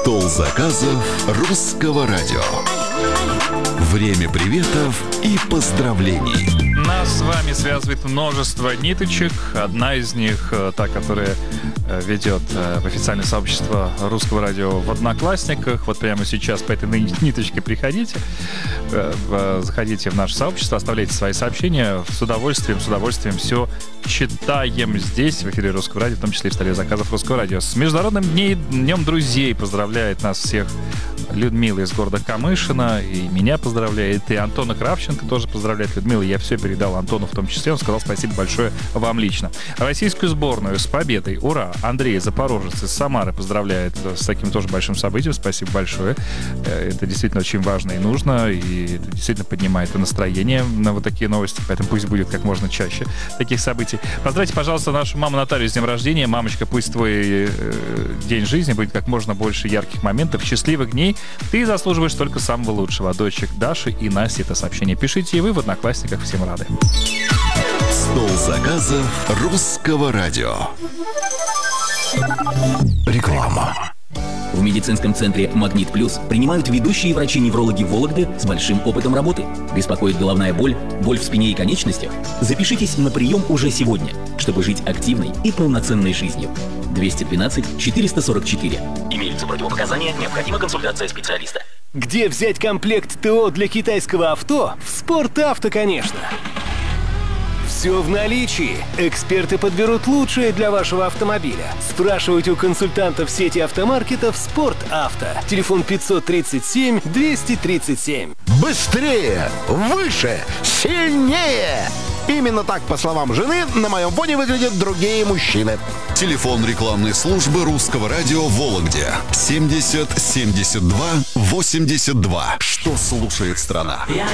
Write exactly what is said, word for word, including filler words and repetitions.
Стол заказов русского радио. Время приветов и поздравлений. Нас с вами связывает множество ниточек. Одна из них, та, которая ведет в официальное сообщество русского радио в Одноклассниках. Вот прямо сейчас по этой ниточке приходите, заходите в наше сообщество, оставляйте свои сообщения. С удовольствием, с удовольствием все читаем здесь, в эфире русского радио, в том числе и в столе заказов русского радио. С Международным дней, днем друзей поздравляет нас всех Людмила из города Камышина, и меня поздравляет, и Антона Кравченко тоже поздравляет Людмила. Я все передал Антону в том числе, он сказал спасибо большое вам лично. Российскую сборную с победой, ура! Андрей Запорожец из Самары поздравляет с таким тоже большим событием, спасибо большое. Это действительно очень важно и нужно, и это действительно поднимает и настроение на вот такие новости, поэтому пусть будет как можно чаще таких событий. Поздравьте, пожалуйста, нашу маму Наталью с днем рождения. Мамочка, пусть твой э, день жизни будет как можно больше ярких моментов, счастливых дней. Ты заслуживаешь только самого лучшего. От дочек Даши и Насти это сообщение пишите, и вы в Одноклассниках всем рады. Стол заказов русского радио. Реклама. В медицинском центре «Магнит Плюс» принимают ведущие врачи-неврологи Вологды с большим опытом работы. Беспокоит головная боль, боль в спине и конечностях? Запишитесь на прием уже сегодня, чтобы жить активной и полноценной жизнью. двести двенадцать четыреста сорок четыре. Имеются противопоказания, необходима консультация специалиста. Где взять комплект ТО для китайского авто? В «Спортавто», конечно. Все в наличии. Эксперты подберут лучшее для вашего автомобиля. Спрашивайте у консультантов сети автомаркетов «Спортавто». Телефон пятьсот тридцать семь двести тридцать семь. Быстрее, выше, сильнее! Именно так, по словам жены, на моем фоне выглядят другие мужчины. Телефон рекламной службы русского радио в Вологде. семьдесят семьдесят два восемьдесят два. Что слушает страна? Я